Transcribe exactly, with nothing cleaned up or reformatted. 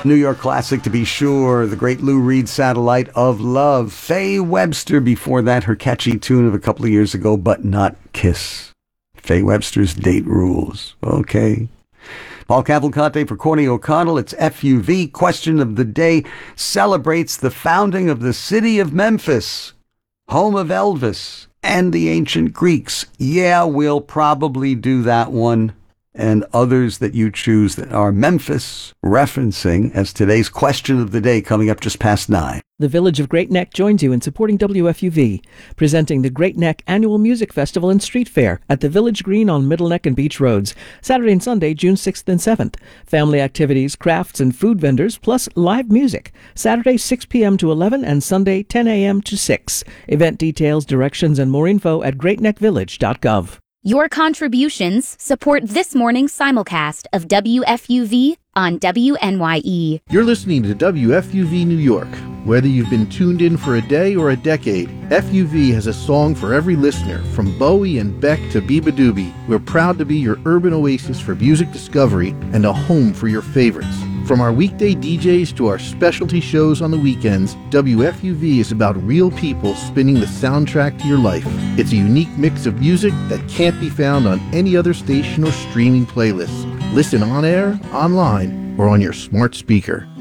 New York classic to be sure, the great Lou Reed, Satellite of Love. Faye Webster, before that, her catchy tune of a couple of years ago, But Not Kiss. Faye Webster's Date Rules. Okay. Paul Cavalcante for Courtney O'Connell. It's F U V. Question of the day celebrates the founding of the city of Memphis, home of Elvis and the ancient Greeks. Yeah, we'll probably do that one and others that you choose that are Memphis referencing as today's question of the day coming up just past nine. The Village of Great Neck joins you in supporting W F U V, presenting the Great Neck Annual Music Festival and Street Fair at the Village Green on Middle Neck and Beach Roads, Saturday and Sunday, June sixth and seventh. Family activities, crafts, and food vendors, plus live music. Saturday, six p.m. to eleven and Sunday, ten a.m. to six. Event details, directions, and more info at great neck village dot gov. Your contributions support this morning's simulcast of W F U V on W N Y E. You're listening to W F U V New York. Whether you've been tuned in for a day or a decade, F U V has a song for every listener, from Bowie and Beck to Biba Doobie. We're proud to be your urban oasis for music discovery and a home for your favorites. From our weekday D Js to our specialty shows on the weekends, W F U V is about real people spinning the soundtrack to your life. It's a unique mix of music that can't be found on any other station or streaming playlist. Listen on air, online, or on your smart speaker.